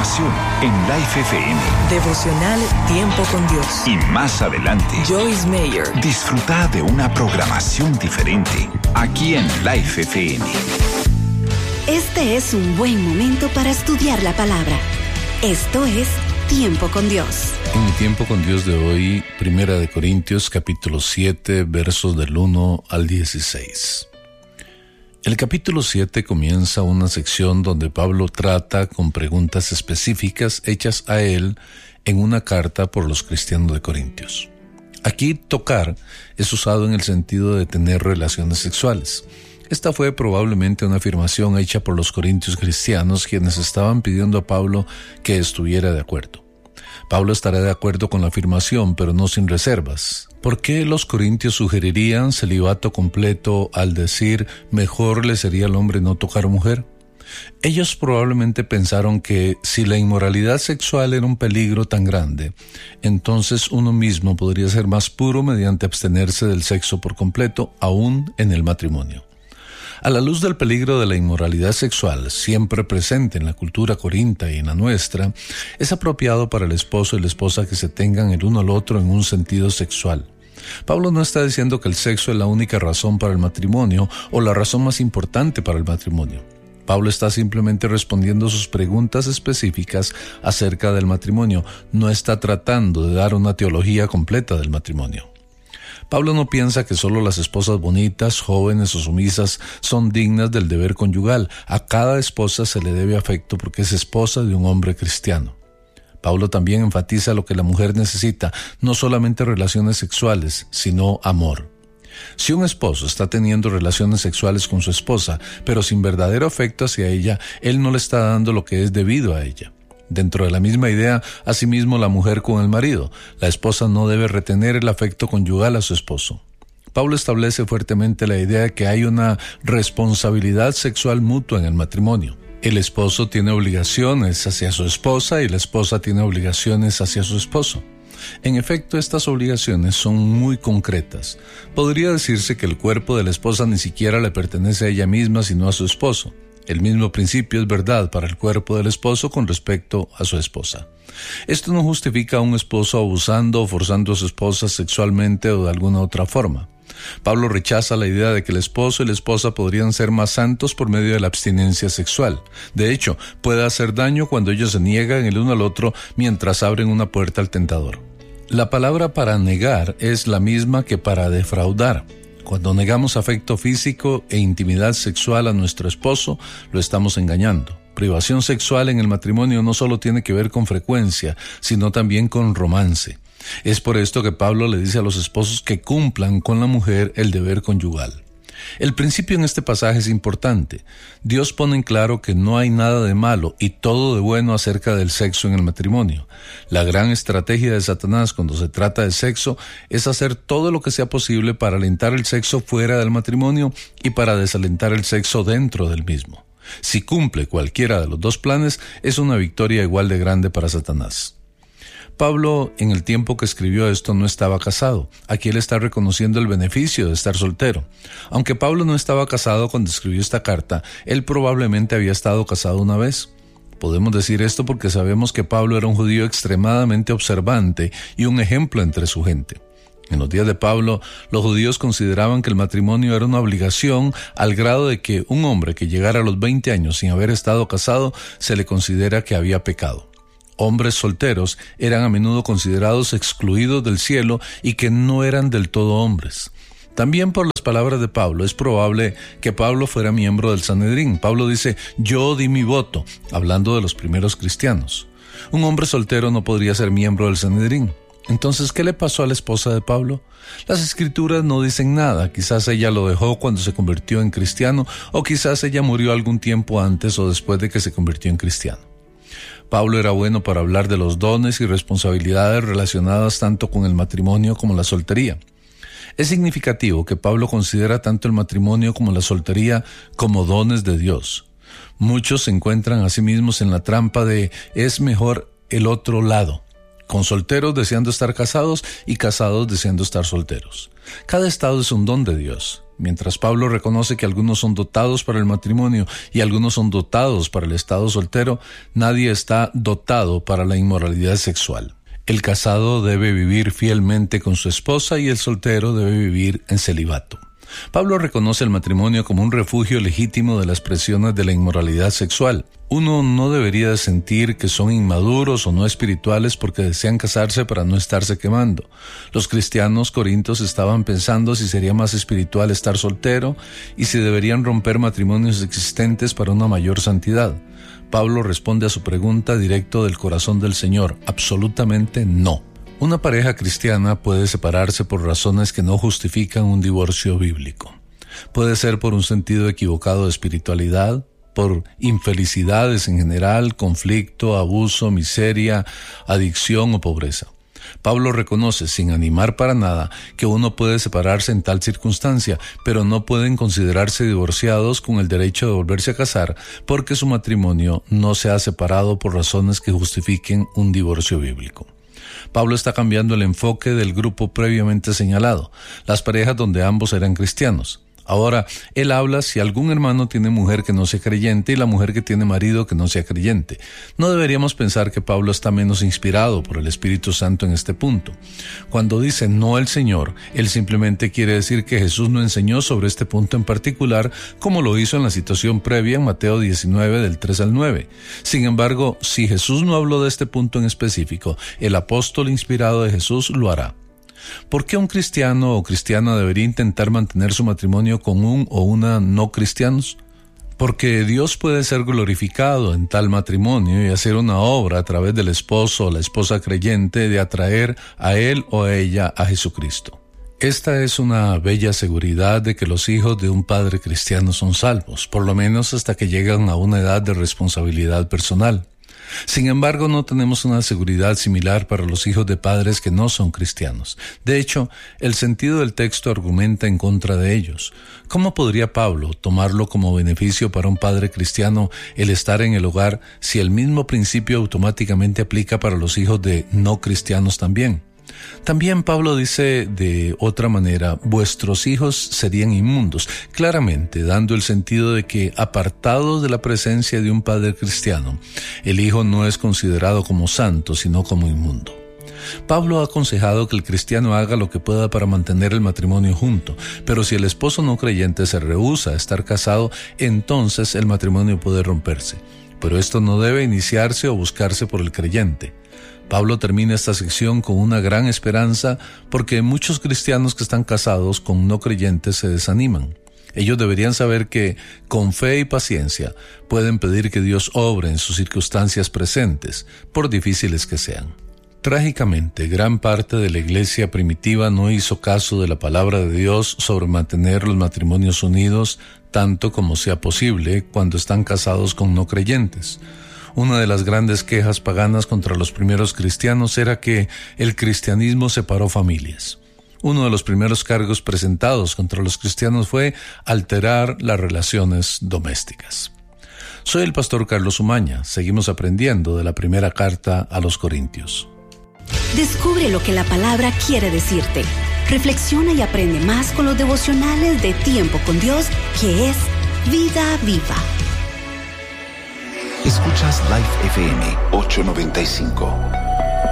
continuación en Life FM. Devocional Tiempo con Dios. Y más adelante, Joyce Meyer. Disfruta de una programación diferente aquí en Life FM. Este es un buen momento para estudiar la palabra. Esto es Tiempo con Dios. En el Tiempo con Dios de hoy, 1 Corintios capítulo 7, versos del 1 al 16. El capítulo 7 comienza una sección donde Pablo trata con preguntas específicas hechas a él en una carta por los cristianos de Corintios. Aquí tocar es usado en el sentido de tener relaciones sexuales. Esta fue probablemente una afirmación hecha por los corintios cristianos, quienes estaban pidiendo a Pablo que estuviera de acuerdo. Pablo estará de acuerdo con la afirmación, pero no sin reservas. ¿Por qué los corintios sugerirían celibato completo al decir mejor le sería al hombre no tocar mujer? Ellos probablemente pensaron que si la inmoralidad sexual era un peligro tan grande, entonces uno mismo podría ser más puro mediante abstenerse del sexo por completo, aún en el matrimonio. A la luz del peligro de la inmoralidad sexual, siempre presente en la cultura corintia y en la nuestra, es apropiado para el esposo y la esposa que se tengan el uno al otro en un sentido sexual. Pablo no está diciendo que el sexo es la única razón para el matrimonio o la razón más importante para el matrimonio. Pablo está simplemente respondiendo sus preguntas específicas acerca del matrimonio, no está tratando de dar una teología completa del matrimonio. Pablo no piensa que solo las esposas bonitas, jóvenes o sumisas son dignas del deber conyugal. A cada esposa se le debe afecto porque es esposa de un hombre cristiano. Pablo también enfatiza lo que la mujer necesita, no solamente relaciones sexuales, sino amor. Si un esposo está teniendo relaciones sexuales con su esposa, pero sin verdadero afecto hacia ella, él no le está dando lo que es debido a ella. Dentro de la misma idea, asimismo la mujer con el marido. La esposa no debe retener el afecto conyugal a su esposo. Pablo establece fuertemente la idea de que hay una responsabilidad sexual mutua en el matrimonio. El esposo tiene obligaciones hacia su esposa y la esposa tiene obligaciones hacia su esposo. En efecto, estas obligaciones son muy concretas. Podría decirse que el cuerpo de la esposa ni siquiera le pertenece a ella misma, sino a su esposo. El mismo principio es verdad para el cuerpo del esposo con respecto a su esposa. Esto no justifica a un esposo abusando o forzando a su esposa sexualmente o de alguna otra forma. Pablo rechaza la idea de que el esposo y la esposa podrían ser más santos por medio de la abstinencia sexual. De hecho, puede hacer daño cuando ellos se niegan el uno al otro mientras abren una puerta al tentador. La palabra para negar es la misma que para defraudar. Cuando negamos afecto físico e intimidad sexual a nuestro esposo, lo estamos engañando. Privación sexual en el matrimonio no solo tiene que ver con frecuencia, sino también con romance. Es por esto que Pablo le dice a los esposos que cumplan con la mujer el deber conyugal. El principio en este pasaje es importante. Dios pone en claro que no hay nada de malo y todo de bueno acerca del sexo en el matrimonio. La gran estrategia de Satanás cuando se trata de sexo es hacer todo lo que sea posible para alentar el sexo fuera del matrimonio y para desalentar el sexo dentro del mismo. Si cumple cualquiera de los dos planes, es una victoria igual de grande para Satanás. Pablo, en el tiempo que escribió esto, no estaba casado. Aquí él está reconociendo el beneficio de estar soltero. Aunque Pablo no estaba casado cuando escribió esta carta, él probablemente había estado casado una vez. Podemos decir esto porque sabemos que Pablo era un judío extremadamente observante y un ejemplo entre su gente. En los días de Pablo, los judíos consideraban que el matrimonio era una obligación al grado de que un hombre que llegara a los 20 años sin haber estado casado se le considera que había pecado. Hombres solteros eran a menudo considerados excluidos del cielo y que no eran del todo hombres. También por las palabras de Pablo, es probable que Pablo fuera miembro del Sanedrín. Pablo dice, yo di mi voto, hablando de los primeros cristianos. Un hombre soltero no podría ser miembro del Sanedrín. Entonces, ¿qué le pasó a la esposa de Pablo? Las escrituras no dicen nada. Quizás ella lo dejó cuando se convirtió en cristiano, o quizás ella murió algún tiempo antes o después de que se convirtió en cristiano. Pablo era bueno para hablar de los dones y responsabilidades relacionadas tanto con el matrimonio como la soltería. Es significativo que Pablo considera tanto el matrimonio como la soltería como dones de Dios. Muchos se encuentran a sí mismos en la trampa de es mejor el otro lado, con solteros deseando estar casados y casados deseando estar solteros. Cada estado es un don de Dios. Mientras Pablo reconoce que algunos son dotados para el matrimonio y algunos son dotados para el estado soltero, nadie está dotado para la inmoralidad sexual. El casado debe vivir fielmente con su esposa y el soltero debe vivir en celibato. Pablo reconoce el matrimonio como un refugio legítimo de las presiones de la inmoralidad sexual. Uno no debería sentir que son inmaduros o no espirituales porque desean casarse para no estarse quemando. Los cristianos corintios estaban pensando si sería más espiritual estar soltero y si deberían romper matrimonios existentes para una mayor santidad. Pablo responde a su pregunta directo del corazón del Señor: absolutamente no. Una pareja cristiana puede separarse por razones que no justifican un divorcio bíblico. Puede ser por un sentido equivocado de espiritualidad, por infelicidades en general, conflicto, abuso, miseria, adicción o pobreza. Pablo reconoce, sin animar para nada, que uno puede separarse en tal circunstancia, pero no pueden considerarse divorciados con el derecho de volverse a casar porque su matrimonio no se ha separado por razones que justifiquen un divorcio bíblico. Pablo está cambiando el enfoque del grupo previamente señalado, las parejas donde ambos eran cristianos. Ahora, él habla si algún hermano tiene mujer que no sea creyente y la mujer que tiene marido que no sea creyente. No deberíamos pensar que Pablo está menos inspirado por el Espíritu Santo en este punto. Cuando dice no el Señor, él simplemente quiere decir que Jesús no enseñó sobre este punto en particular, como lo hizo en la situación previa en Mateo 19 del 3 al 9. Sin embargo, si Jesús no habló de este punto en específico, el apóstol inspirado de Jesús lo hará. ¿Por qué un cristiano o cristiana debería intentar mantener su matrimonio con un o una no cristianos? Porque Dios puede ser glorificado en tal matrimonio y hacer una obra a través del esposo o la esposa creyente de atraer a él o a ella a Jesucristo. Esta es una bella seguridad de que los hijos de un padre cristiano son salvos, por lo menos hasta que llegan a una edad de responsabilidad personal. Sin embargo, no tenemos una seguridad similar para los hijos de padres que no son cristianos. De hecho, el sentido del texto argumenta en contra de ellos. ¿Cómo podría Pablo tomarlo como beneficio para un padre cristiano el estar en el hogar si el mismo principio automáticamente aplica para los hijos de no cristianos también? También Pablo dice de otra manera: vuestros hijos serían inmundos, claramente dando el sentido de que, apartados de la presencia de un padre cristiano, el hijo no es considerado como santo, sino como inmundo. Pablo ha aconsejado que el cristiano haga lo que pueda para mantener el matrimonio junto, pero si el esposo no creyente se rehúsa a estar casado, entonces el matrimonio puede romperse. Pero esto no debe iniciarse o buscarse por el creyente. Pablo termina esta sección con una gran esperanza porque muchos cristianos que están casados con no creyentes se desaniman. Ellos deberían saber que, con fe y paciencia, pueden pedir que Dios obre en sus circunstancias presentes, por difíciles que sean. Trágicamente, gran parte de la iglesia primitiva no hizo caso de la palabra de Dios sobre mantener los matrimonios unidos tanto como sea posible cuando están casados con no creyentes. Una de las grandes quejas paganas contra los primeros cristianos era que el cristianismo separó familias. Uno de los primeros cargos presentados contra los cristianos fue alterar las relaciones domésticas. Soy el pastor Carlos Umaña. Seguimos aprendiendo de la primera carta a los Corintios. Descubre lo que la palabra quiere decirte. Reflexiona y aprende más con los devocionales de Tiempo con Dios, que es Vida Viva. Escuchas Life FM 895,